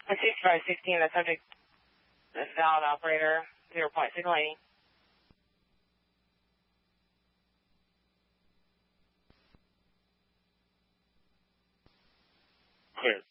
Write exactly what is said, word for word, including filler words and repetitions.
sixty-five sixteen, the subject is valid operator, zero point signal eighty. Clear.